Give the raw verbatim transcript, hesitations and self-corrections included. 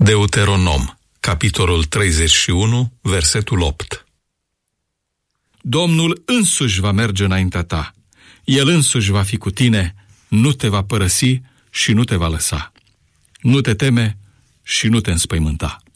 Deuteronom, capitolul treizeci și unu, versetul opt. Domnul însuși va merge înaintea ta. El însuși va fi cu tine, nu te va părăsi și nu te va lăsa. Nu te teme și nu te înspăimânta.